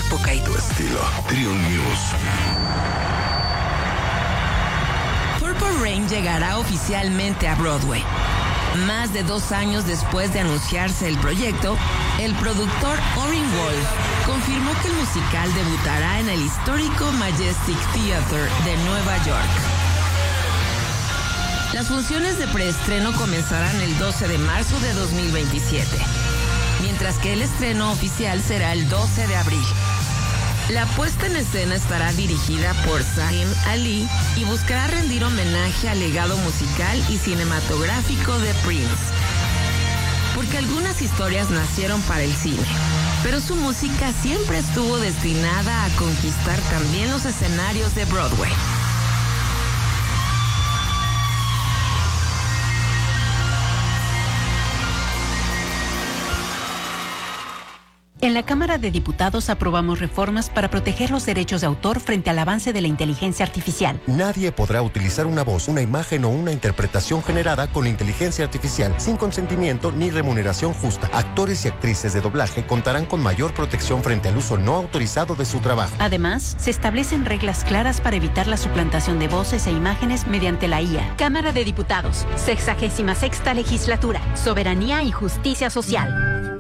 época y tu estilo. Triun News. Purple Rain llegará oficialmente a Broadway. Más de 2 años después de anunciarse el proyecto, el productor Orin Wolf confirmó que el musical debutará en el histórico Majestic Theater de Nueva York. Las funciones de preestreno comenzarán el 12 de marzo de 2027, mientras que el estreno oficial será el 12 de abril. La puesta en escena estará dirigida por Zayn Ali y buscará rendir homenaje al legado musical y cinematográfico de Prince. Porque algunas historias nacieron para el cine, pero su música siempre estuvo destinada a conquistar también los escenarios de Broadway. En la Cámara de Diputados aprobamos reformas para proteger los derechos de autor frente al avance de la inteligencia artificial. Nadie podrá utilizar una voz, una imagen o una interpretación generada con inteligencia artificial sin consentimiento ni remuneración justa. Actores y actrices de doblaje contarán con mayor protección frente al uso no autorizado de su trabajo. Además, se establecen reglas claras para evitar la suplantación de voces e imágenes mediante la IA. Cámara de Diputados, 66ª Legislatura, Soberanía y Justicia Social.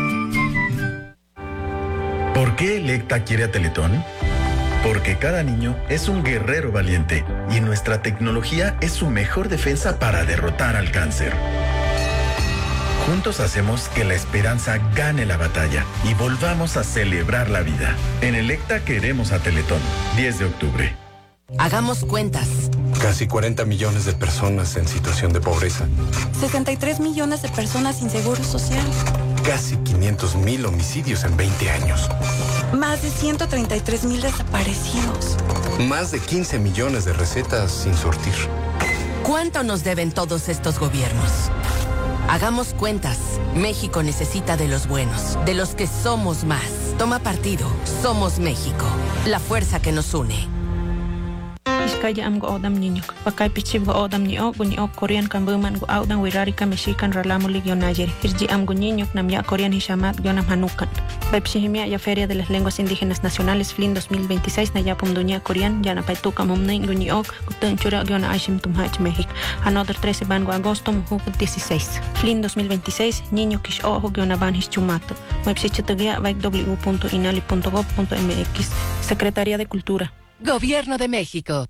¿Por qué Electa quiere a Teletón? Porque cada niño es un guerrero valiente y nuestra tecnología es su mejor defensa para derrotar al cáncer. Juntos hacemos que la esperanza gane la batalla y volvamos a celebrar la vida. En Electa queremos a Teletón. 10 de octubre. Hagamos cuentas. Casi 40 millones de personas en situación de pobreza. 63 millones de personas sin seguro social. Casi 500,000 homicidios en 20 años. Más de 133,000 desaparecidos. Más de 15 millones de recetas sin surtir. ¿Cuánto nos deben todos estos gobiernos? Hagamos cuentas. México necesita de los buenos, de los que somos más. Toma partido. Somos México. La fuerza que nos une. Iskaya am go odam ninyuk. Pakai pichib go odam niok Korean kan buman go audang wirari ka Mexican ralamulig yon ayer. Irji am go ninyuk nam ya Korean hishamat yon am hanukan. Baipsihimia ya Feria de las Lenguas Indígenas Nacionales FLIN 2026 na ya pomdunya Korean ya na paituka momnay go niok gutun chura yon aishim tumhach México. Another 13 ban go agosto muhuk 16. FLIN 2026 ninyuk ish ojo yon aban hischumato. Baipsichitagia vaik w.inali.gov.mx. Secretaría de Cultura. Gobierno de México.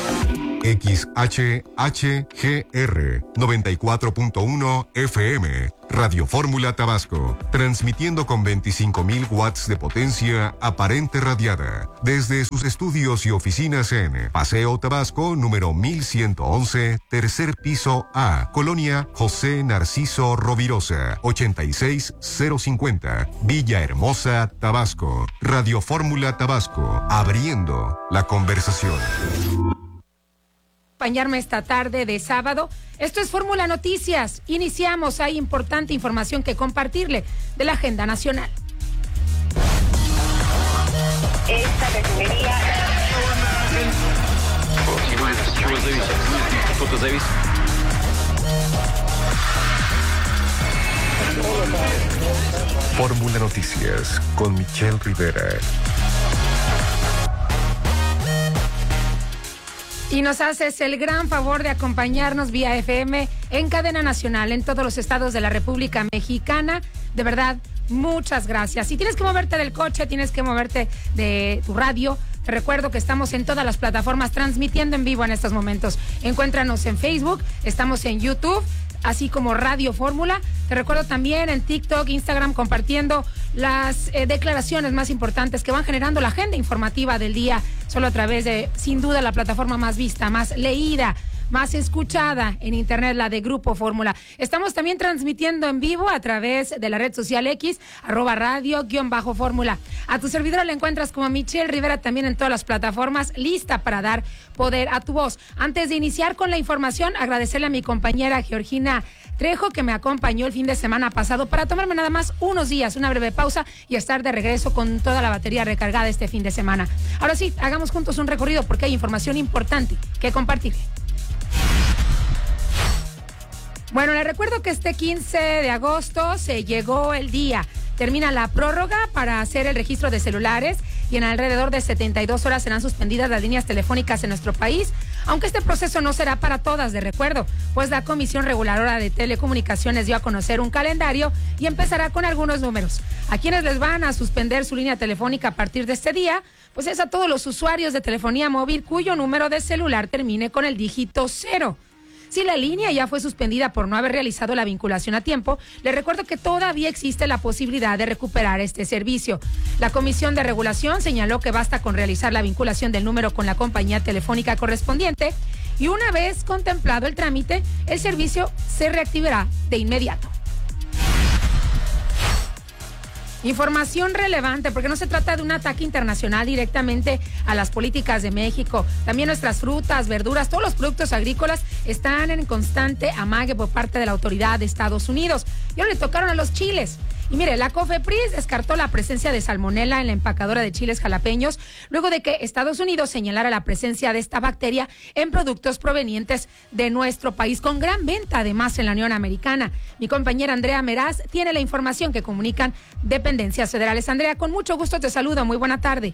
XHHGR 94.1 FM, Radio Fórmula Tabasco, transmitiendo con 25,000 watts de potencia aparente radiada, desde sus estudios y oficinas en Paseo Tabasco, número 1111, tercer piso A, Colonia José Narciso Rovirosa, 86050, Villahermosa, Tabasco. Radio Fórmula Tabasco, abriendo la conversación. Acompañarme esta tarde de sábado. Esto es Fórmula Noticias. Iniciamos. Hay importante información que compartirle de la agenda nacional. Esta refinería. Fórmula Noticias con Michelle Rivera. Y nos haces el gran favor de acompañarnos vía FM en cadena nacional en todos los estados de la República Mexicana. De verdad, muchas gracias. Si tienes que moverte del coche, tienes que moverte de tu radio, te recuerdo que estamos en todas las plataformas transmitiendo en vivo en estos momentos. Encuéntranos en Facebook, estamos en YouTube, así como Radio Fórmula. Te recuerdo también en TikTok, Instagram, compartiendo las declaraciones más importantes que van generando la agenda informativa del día, solo a través de, sin duda, la plataforma más vista, más leída, más escuchada en internet, la de Grupo Fórmula. Estamos también transmitiendo en vivo a través de la red social X, @radio_fórmula. A tu servidora la encuentras como Michelle Rivera también en todas las plataformas, lista para dar poder a tu voz. Antes de iniciar con la información, agradecerle a mi compañera Georgina Trejo, que me acompañó el fin de semana pasado para tomarme nada más unos días, una breve pausa y estar de regreso con toda la batería recargada este fin de semana. Ahora sí, hagamos juntos un recorrido porque hay información importante que compartir. Bueno, les recuerdo que este 15 de agosto se llegó el día termina la prórroga para hacer el registro de celulares y en alrededor de 72 horas serán suspendidas las líneas telefónicas en nuestro país, aunque este proceso no será para todas, de recuerdo, pues la Comisión Reguladora de Telecomunicaciones dio a conocer un calendario y empezará con algunos números. A quienes les van a suspender su línea telefónica a partir de este día, pues es a todos los usuarios de telefonía móvil cuyo número de celular termine con el dígito 0. Si la línea ya fue suspendida por no haber realizado la vinculación a tiempo, les recuerdo que todavía existe la posibilidad de recuperar este servicio. La Comisión de Regulación señaló que basta con realizar la vinculación del número con la compañía telefónica correspondiente y una vez contemplado el trámite, el servicio se reactivará de inmediato. Información relevante, porque no se trata de un ataque internacional directamente a las políticas de México. También nuestras frutas, verduras, todos los productos agrícolas están en constante amague por parte de la autoridad de Estados Unidos. Y ahora le tocaron a los chiles. Y mire, la COFEPRIS descartó la presencia de salmonela en la empacadora de chiles jalapeños luego de que Estados Unidos señalara la presencia de esta bacteria en productos provenientes de nuestro país, con gran venta además en la Unión Americana. Mi compañera Andrea Meraz tiene la información que comunican dependencias federales. Andrea, con mucho gusto te saludo. Muy buena tarde.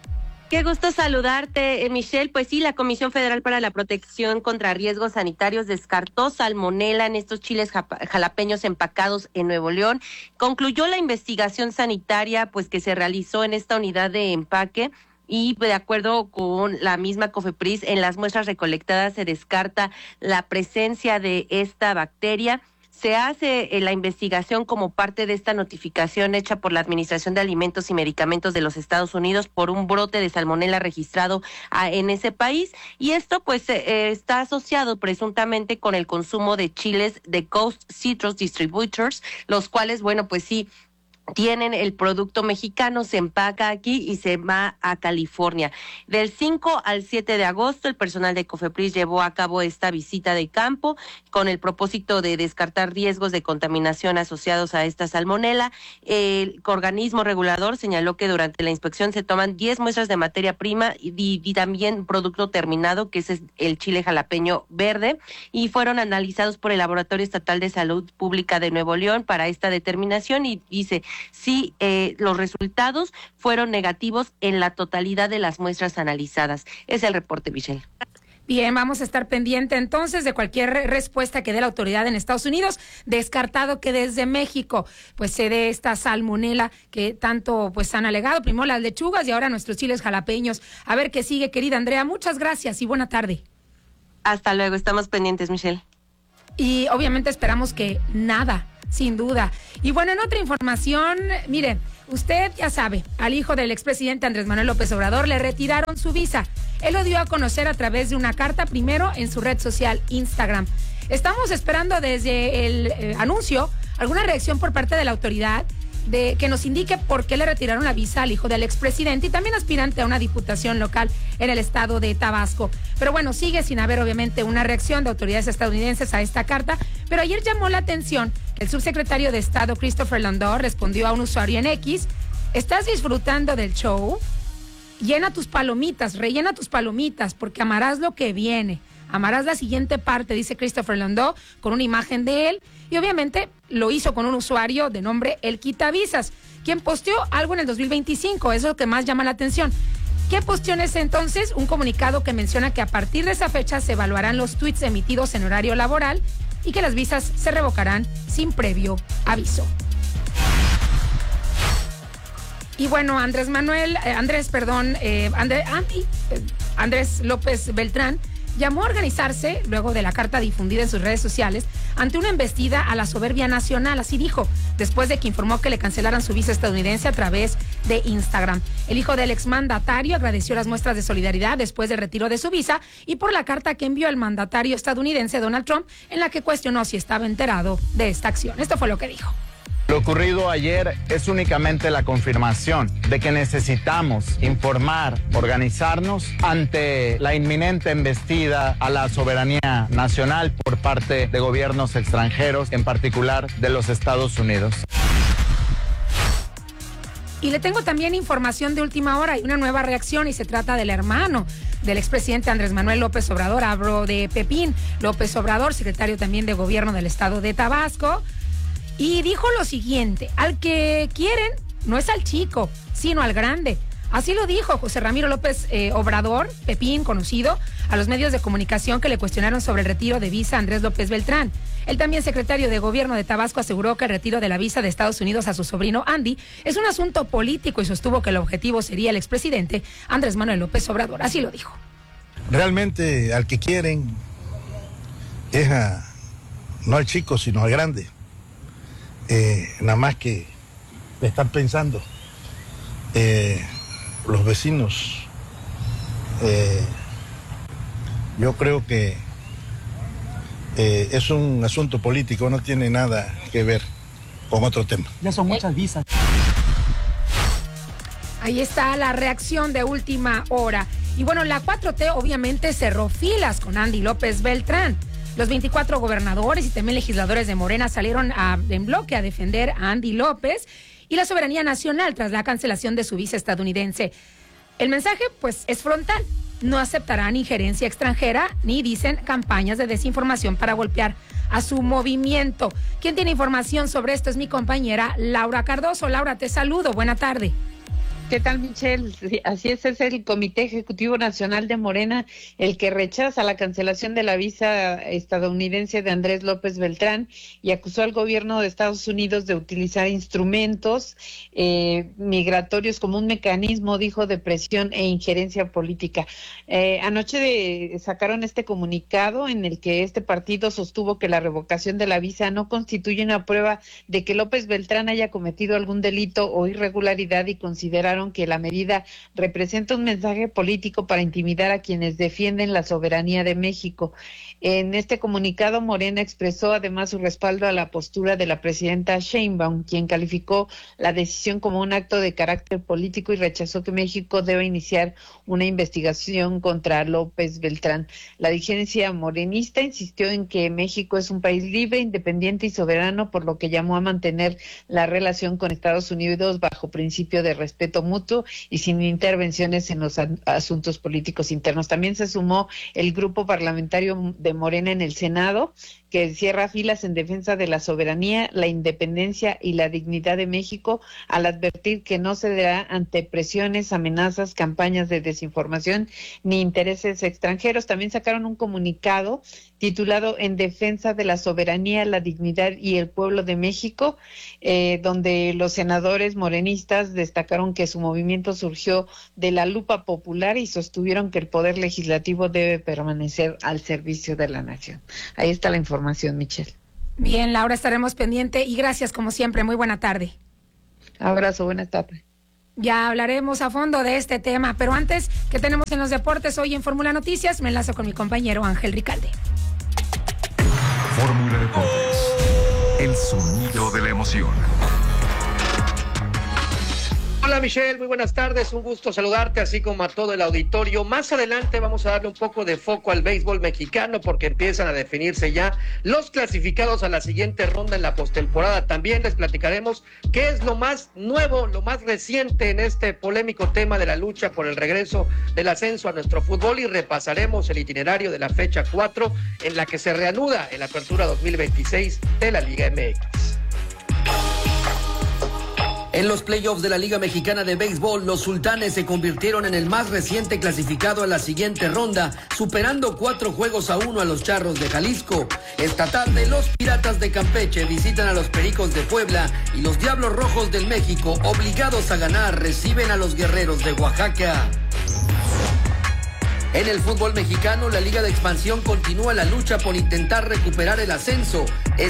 Qué gusto saludarte, Michelle. Pues sí, la Comisión Federal para la Protección contra Riesgos Sanitarios descartó salmonela en estos chiles jalapeños empacados en Nuevo León. Concluyó la investigación sanitaria pues que se realizó en esta unidad de empaque y de acuerdo con la misma COFEPRIS, en las muestras recolectadas se descarta la presencia de esta bacteria. Se hace la investigación como parte de esta notificación hecha por la Administración de Alimentos y Medicamentos de los Estados Unidos por un brote de salmonela registrado en ese país, y esto pues está asociado presuntamente con el consumo de chiles de Coast Citrus Distributors, los cuales, bueno, pues sí, tienen el producto mexicano, se empaca aquí y se va a California. Del 5 al 7 de agosto, el personal de COFEPRIS llevó a cabo esta visita de campo con el propósito de descartar riesgos de contaminación asociados a esta salmonela. El organismo regulador señaló que durante la inspección se toman 10 muestras de materia prima y también producto terminado, que es el chile jalapeño verde, y fueron analizados por el Laboratorio Estatal de Salud Pública de Nuevo León para esta determinación, y dice sí, los resultados fueron negativos en la totalidad de las muestras analizadas. Es el reporte, Michelle. Bien, vamos a estar pendiente entonces de cualquier respuesta que dé la autoridad en Estados Unidos. Descartado que desde México pues se dé esta salmonela que tanto pues han alegado. Primero las lechugas y ahora nuestros chiles jalapeños. A ver qué sigue, querida Andrea. Muchas gracias y buena tarde. Hasta luego, estamos pendientes, Michelle. Y obviamente esperamos que nada, sin duda. Y bueno, en otra información, mire, usted ya sabe, al hijo del expresidente Andrés Manuel López Obrador le retiraron su visa. Él lo dio a conocer a través de una carta, primero en su red social Instagram. Estamos esperando desde el anuncio alguna reacción por parte de la autoridad de que nos indique por qué le retiraron la visa al hijo del expresidente y también aspirante a una diputación local en el estado de Tabasco. Pero bueno, sigue sin haber obviamente una reacción de autoridades estadounidenses a esta carta, pero ayer llamó la atención que el subsecretario de Estado Christopher Landau respondió a un usuario en X: ¿estás disfrutando del show? Llena tus palomitas, rellena tus palomitas, porque amarás lo que viene. Amarás la siguiente parte, dice Christopher Landau, con una imagen de él, y obviamente lo hizo con un usuario de nombre El Quitavisas, quien posteó algo en el 2025, eso es lo que más llama la atención. ¿Qué posteó en ese entonces? Un comunicado que menciona que a partir de esa fecha se evaluarán los tweets emitidos en horario laboral y que las visas se revocarán sin previo aviso. Y bueno, Andrés López Beltrán llamó a organizarse, luego de la carta difundida en sus redes sociales, ante una embestida a la soberbia nacional, así dijo, después de que informó que le cancelaran su visa estadounidense a través de Instagram. El hijo del exmandatario agradeció las muestras de solidaridad después del retiro de su visa y por la carta que envió el mandatario estadounidense Donald Trump, en la que cuestionó si estaba enterado de esta acción. Esto fue lo que dijo. Lo ocurrido ayer es únicamente la confirmación de que necesitamos informar, organizarnos ante la inminente embestida a la soberanía nacional por parte de gobiernos extranjeros, en particular de los Estados Unidos. Y le tengo también información de última hora y una nueva reacción, y se trata del hermano del expresidente Andrés Manuel López Obrador. Hablo de Pepín López Obrador, secretario también de Gobierno del estado de Tabasco. y dijo lo siguiente: al que quieren no es al chico, sino al grande. Así lo dijo José Ramiro López Obrador, Pepín, conocido, a los medios de comunicación que le cuestionaron sobre el retiro de visa a Andrés López Beltrán. El también secretario de Gobierno de Tabasco aseguró que el retiro de la visa de Estados Unidos a su sobrino Andy es un asunto político y sostuvo que el objetivo sería el expresidente Andrés Manuel López Obrador. Así lo dijo. Realmente al que quieren es no al chico, sino al grande. Nada más que están pensando los vecinos. Yo creo que es un asunto político, no tiene nada que ver con otro tema. Ya son muchas visas. Ahí está la reacción de última hora. Y bueno, la 4T obviamente cerró filas con Andy López Beltrán. Los 24 gobernadores y también legisladores de Morena salieron en bloque a defender a Andy López y la soberanía nacional tras la cancelación de su visa estadounidense. El mensaje, pues, es frontal. No aceptarán injerencia extranjera ni, dicen, campañas de desinformación para golpear a su movimiento. ¿Quién tiene información sobre esto? Es mi compañera Laura Cardoso. Laura, te saludo. Buena tarde. ¿Qué tal, Michelle? Sí, así es el Comité Ejecutivo Nacional de Morena el que rechaza la cancelación de la visa estadounidense de Andrés López Beltrán y acusó al gobierno de Estados Unidos de utilizar instrumentos migratorios como un mecanismo, dijo, de presión e injerencia política. Anoche sacaron este comunicado en el que este partido sostuvo que la revocación de la visa no constituye una prueba de que López Beltrán haya cometido algún delito o irregularidad y consideraron que la medida representa un mensaje político para intimidar a quienes defienden la soberanía de México. En este comunicado, Morena expresó además su respaldo a la postura de la presidenta Sheinbaum, quien calificó la decisión como un acto de carácter político y rechazó que México deba iniciar una investigación contra López Beltrán. La dirigencia morenista insistió en que México es un país libre, independiente y soberano, por lo que llamó a mantener la relación con Estados Unidos bajo principio de respeto mutuo y sin intervenciones en los asuntos políticos internos. También se sumó el grupo parlamentario de Morena en el Senado, que cierra filas en defensa de la soberanía, la independencia y la dignidad de México, al advertir que no cederá ante presiones, amenazas, campañas de desinformación ni intereses extranjeros. También sacaron un comunicado titulado En defensa de la soberanía, la dignidad y el pueblo de México, donde los senadores morenistas destacaron que su movimiento surgió de la lupa popular y sostuvieron que el poder legislativo debe permanecer al servicio de la nación. Ahí está la información, Michelle. Bien, Laura, estaremos pendiente y gracias como siempre. Muy buena tarde. Abrazo, buenas tardes. Ya hablaremos a fondo de este tema, pero antes, ¿qué tenemos en los deportes hoy en Fórmula Noticias? Me enlazo con mi compañero Ángel Ricalde. Fórmula Deportes, el sonido de la emoción. Hola Michelle, muy buenas tardes, un gusto saludarte así como a todo el auditorio. Más adelante vamos a darle un poco de foco al béisbol mexicano porque empiezan a definirse ya los clasificados a la siguiente ronda en la postemporada. También les platicaremos qué es lo más nuevo, lo más reciente en este polémico tema de la lucha por el regreso del ascenso a nuestro fútbol y repasaremos el itinerario de la fecha 4 en la que se reanuda en la apertura 2026 de la Liga MX. En los playoffs de la Liga Mexicana de Béisbol, los Sultanes se convirtieron en el más reciente clasificado a la siguiente ronda, superando 4-1 a los Charros de Jalisco. Esta tarde, los Piratas de Campeche visitan a los Pericos de Puebla y los Diablos Rojos del México, obligados a ganar, reciben a los Guerreros de Oaxaca. En el fútbol mexicano, la Liga de Expansión continúa la lucha por intentar recuperar el ascenso.